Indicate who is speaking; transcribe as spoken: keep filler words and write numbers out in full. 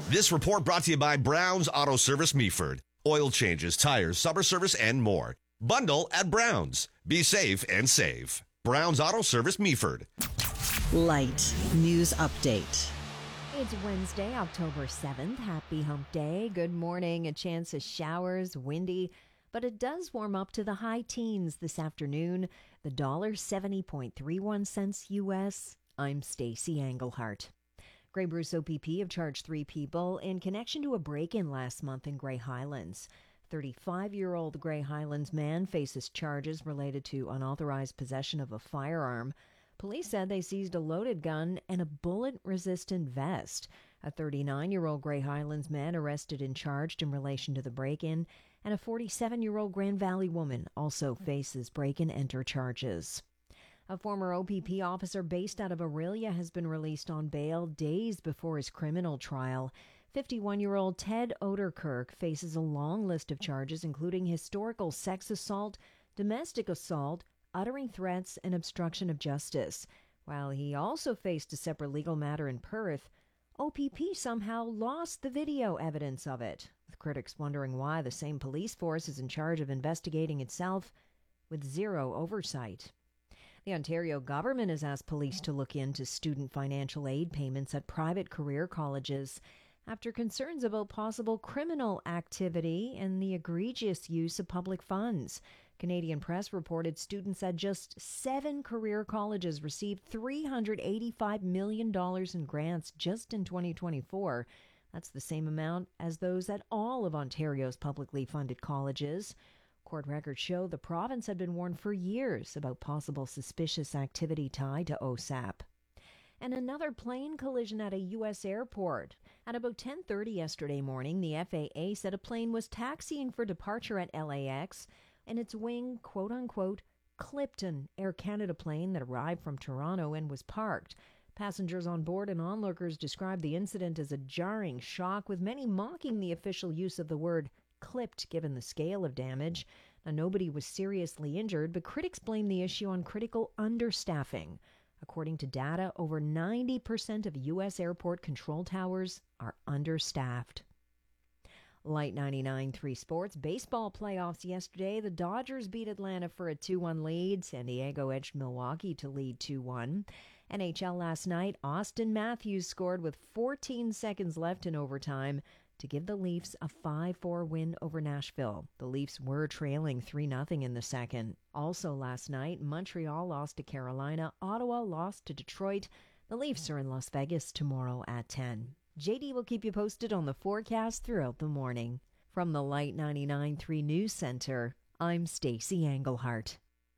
Speaker 1: This report brought to you by Brown's Auto Service Meaford. Oil changes, tires, summer service, and more. Bundle at Brown's. Be safe and save. Brown's Auto Service Meaford.
Speaker 2: Light News Update.
Speaker 3: It's Wednesday, October seventh. Happy Hump Day. Good morning. A chance of showers, windy, but it does warm up to the high teens this afternoon. The dollar seventy point three one cents U S. I'm Stacey Englehart. Grey Bruce O P P have charged three people in connection to a break-in last month in Grey Highlands. thirty-five-year-old Grey Highlands man faces charges related to unauthorized possession of a firearm. Police said they seized a loaded gun and a bullet-resistant vest. A thirty-nine-year-old Grey Highlands man arrested and charged in relation to the break-in, and a forty-seven-year-old Grand Valley woman also faces break-and-enter charges. A former O P P officer based out of Orillia has been released on bail days before his criminal trial. fifty-one-year-old Ted Oderkirk faces a long list of charges, including historical sex assault, domestic assault, uttering threats, and obstruction of justice. While he also faced a separate legal matter in Perth, O P P somehow lost the video evidence of it, with critics wondering why the same police force is in charge of investigating itself with zero oversight. The Ontario government has asked police to look into student financial aid payments at private career colleges after concerns about possible criminal activity and the egregious use of public funds. Canadian Press reported students at just seven career colleges received three hundred eighty-five million dollars in grants just in twenty twenty-four. That's the same amount as those at all of Ontario's publicly funded colleges. Court records show the province had been warned for years about possible suspicious activity tied to O S A P. And another plane collision at a U S airport. At about ten thirty yesterday morning, the F A A said a plane was taxiing for departure at L A X, and its wing, quote-unquote, clipped an Air Canada plane that arrived from Toronto and was parked. Passengers on board and onlookers described the incident as a jarring shock, with many mocking the official use of the word clipped given the scale of damage. Now, nobody was seriously injured, but critics blame the issue on critical understaffing. According to data, over ninety percent of U S airport control towers are understaffed. Light ninety-nine point three Sports. Baseball playoffs yesterday. The Dodgers beat Atlanta for a two one lead. San Diego edged Milwaukee to lead two one. N H L last night, Austin Matthews scored with fourteen seconds left in overtime to give the Leafs a five four win over Nashville. The Leafs were trailing three nothing in the second. Also last night, Montreal lost to Carolina. Ottawa lost to Detroit. The Leafs are in Las Vegas tomorrow at ten. J D will keep you posted on the forecast throughout the morning. From the Light ninety-nine point three News Center, I'm Stacey Englehart.